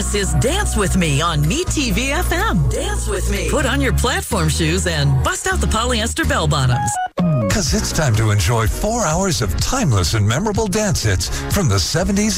This is Dance With Me on MeTV FM. Dance with me. Put on your platform shoes and bust out the polyester bell bottoms. Because it's time to enjoy 4 hours of timeless and memorable dance hits from the 70s